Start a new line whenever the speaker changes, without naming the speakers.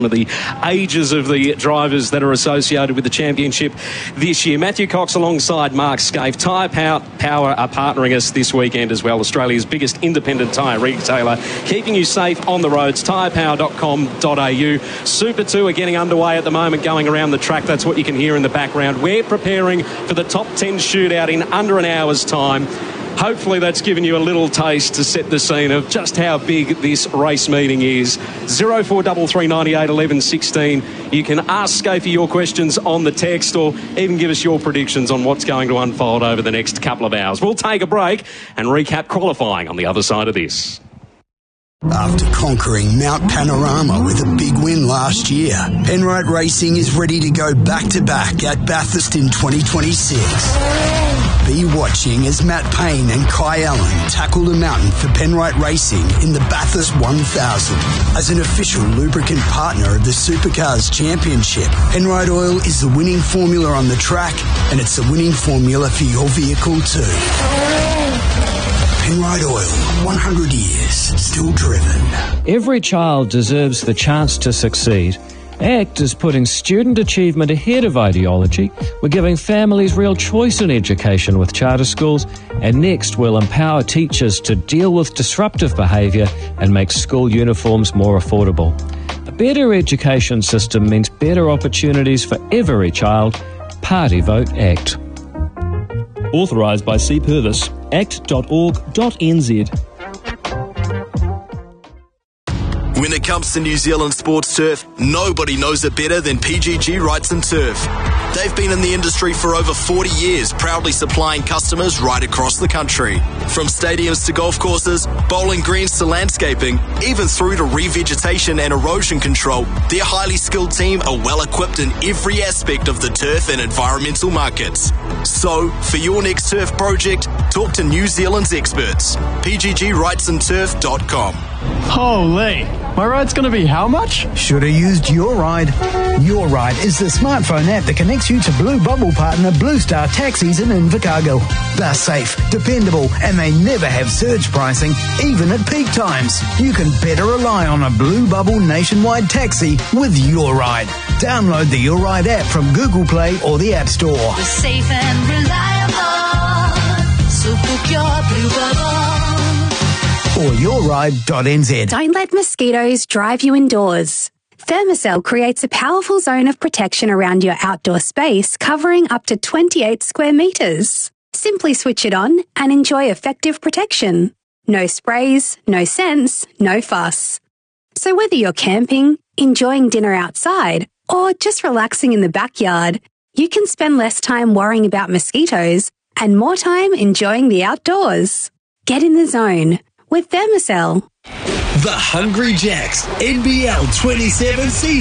of the ages of the drivers that are associated with the championship this year. Matthew Cox alongside Mark Scaife. Tyre Power are partnering us this weekend as well. Australia's biggest independent tyre retailer, keeping you safe on the roads. Tyrepower.com.au. Super 2 are getting underway at the moment, going around the track. That's what you can hear in the background. We're preparing for the top 10 shootout in under an hour's time. Hopefully that's given you a little taste to set the scene of just how big this race meeting is. 0433 98 11 16. You can ask Scaife your questions on the text or even give us your predictions on what's going to unfold over the next couple of hours. We'll take a break and recap qualifying on the other side of this.
After conquering Mount Panorama with a big win last year, Penrite Racing is ready to go back-to-back at Bathurst in 2026. Be watching as Matt Payne and Kai Allen tackle the mountain for Penrite Racing in the Bathurst 1000. As an official lubricant partner of the Supercars Championship, Penrite Oil is the winning formula on the track, and it's the winning formula for your vehicle too. Penrite Oil, 100 years, still driven.
Every child deserves the chance to succeed. ACT is putting student achievement ahead of ideology. We're giving families real choice in education with charter schools, and next we'll empower teachers to deal with disruptive behaviour and make school uniforms more affordable. A better education system means better opportunities for every child. Party vote ACT.
Authorised by C. Purvis, act.org.nz.
When it comes to New Zealand sports turf, nobody knows it better than PGG Wrightson Turf. They've been in the industry for over 40 years, proudly supplying customers right across the country. From stadiums to golf courses, bowling greens to landscaping, even through to revegetation and erosion control, their highly skilled team are well equipped in every aspect of the turf and environmental markets. So, for your next turf project, talk to New Zealand's experts. PGGWrightsonTurf.com.
Holy, my ride's going to be how much?
Should have used Your Ride. Your Ride is the smartphone app that connects you to Blue Bubble partner Blue Star Taxis in Invercargill. They're safe, dependable, and they never have surge pricing, even at peak times. You can better rely on a Blue Bubble nationwide taxi with Your Ride. Download the Your Ride app from Google Play or the App Store.
We're safe and reliable, so book your Blue Bubble.
Or yourride.nz.
Don't let mosquitoes drive you indoors. Thermacell creates a powerful zone of protection around your outdoor space, covering up to 28 square metres. Simply switch it on and enjoy effective protection. No sprays, no scents, no fuss. So whether you're camping, enjoying dinner outside, or just relaxing in the backyard, you can spend less time worrying about mosquitoes and more time enjoying the outdoors. Get in the zone with Thermacell.
The Hungry Jacks NBL 27 season.